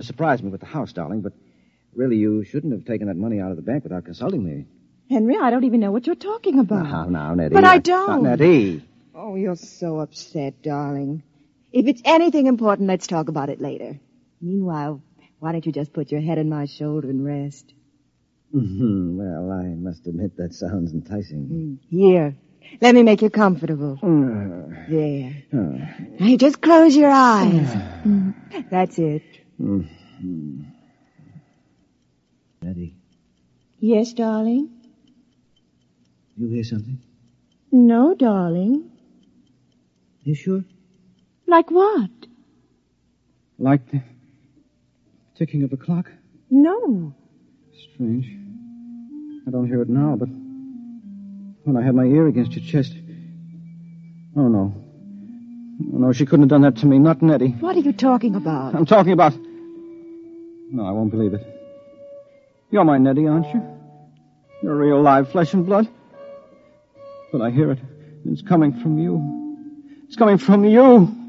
surprised me with the house, darling, but really you shouldn't have taken that money out of the bank without consulting me. Henry, I don't even know what you're talking about. Now, Nettie. But I don't. Nettie. Oh, you're so upset, darling. If it's anything important, let's talk about it later. Meanwhile, why don't you just put your head on my shoulder and rest? Well, I must admit that sounds enticing. Here, let me make you comfortable. There. Now you just close your eyes. That's it. Nettie. Yes, darling? You hear something? No, darling. You sure? Like what? Like the ticking of a clock? No. Strange. I don't hear it now, but when I had my ear against your chest... Oh, no. Oh, no, she couldn't have done that to me. Not Nettie. What are you talking about? I'm talking about... No, I won't believe it. You're my Nettie, aren't you? You're real live flesh and blood. But I hear it. It's coming from you. It's coming from you.